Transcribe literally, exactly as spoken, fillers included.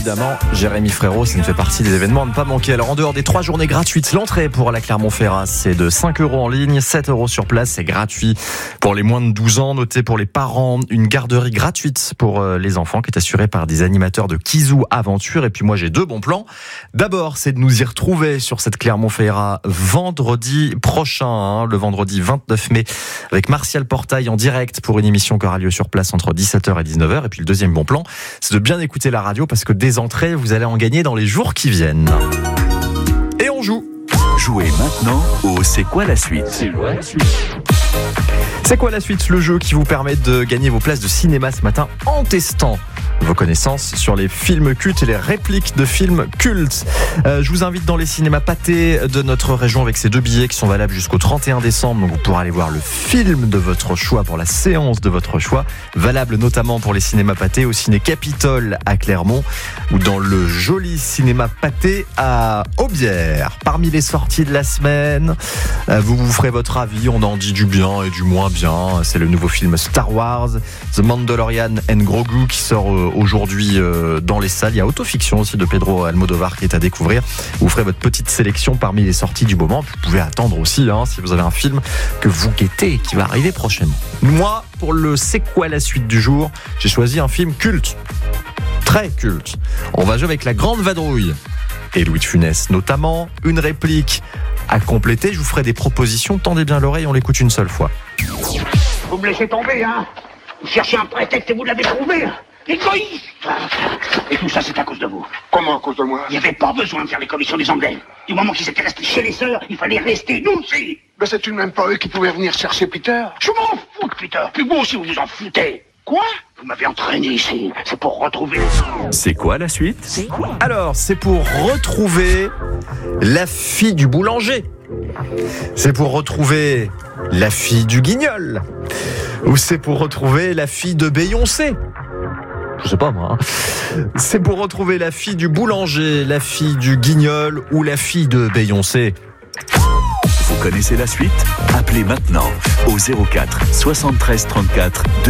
évidemment, Jérémy Frérot, ça ne fait partie des événements à ne pas manquer. Alors en dehors des trois journées gratuites, l'entrée pour la Clermont-Ferrat, c'est de cinq euros en ligne, sept euros sur place, c'est gratuit pour les moins de douze ans. Notez pour les parents, une garderie gratuite pour les enfants qui est assurée par des animateurs de Kizou Aventure. Et puis moi j'ai deux bons plans. D'abord, c'est de nous y retrouver sur cette Clermont-Ferrat vendredi prochain, hein, le vendredi vingt-neuf mai, avec Martial Portail en direct pour une émission qui aura lieu sur place entre dix-sept heures et dix-neuf heures. Et puis le deuxième bon plan, c'est de bien écouter la radio parce que des entrées, vous allez en gagner dans les jours qui viennent. Et on joue. Jouez maintenant au C'est quoi la suite ? C'est quoi la suite ? C'est quoi la suite ? Le jeu qui vous permet de gagner vos places de cinéma ce matin en testant vos connaissances sur les films cultes et les répliques de films cultes. Euh, je vous invite dans les cinémas Pathé de notre région avec ces deux billets qui sont valables jusqu'au trente et un décembre. Donc vous pourrez aller voir le film de votre choix pour la séance de votre choix, valable notamment pour les cinémas Pathé au Ciné Capitole à Clermont ou dans le joli cinéma Pathé à Aubière. Parmi les sorties de la semaine, euh, vous vous ferez votre avis, on en dit du bien et du moins bien. C'est le nouveau film Star Wars, The Mandalorian and Grogu qui sort euh, aujourd'hui euh, dans les salles. Il y a Autofiction aussi de Pedro Almodovar qui est à découvrir. Vous ferez votre petite sélection parmi les sorties du moment. Vous pouvez attendre aussi hein, si vous avez un film que vous guettez et qui va arriver prochainement. Moi, pour le C'est quoi la suite du jour, j'ai choisi un film culte. Très culte. On va jouer avec La Grande Vadrouille et Louis de Funès notamment. Une réplique à compléter. Je vous ferai des propositions. Tendez bien l'oreille, on l'écoute une seule fois. Vous me laissez tomber, hein ? Vous cherchez un prétexte et vous l'avez trouvé. Égoïste! Et tout ça, c'est à cause de vous. Comment à cause de moi? Il n'y avait pas besoin de faire les commissions des Anglais. Du moment qu'ils étaient restés chez les sœurs, il fallait rester nous aussi. Mais c'est tout de même pas eux qui pouvaient venir chercher Peter. Je m'en fous de Peter. Puis vous aussi, vous vous en foutez. Quoi? Vous m'avez entraîné ici. C'est pour retrouver... C'est quoi la suite? C'est quoi? Alors, c'est pour retrouver la fille du boulanger. C'est pour retrouver la fille du guignol. Ou c'est pour retrouver la fille de Beyoncé. Je sais pas moi. Hein. C'est pour retrouver la fille du boulanger, la fille du guignol ou la fille de Beyoncé. Vous connaissez la suite? Appelez maintenant au zéro quatre soixante-treize trente-quatre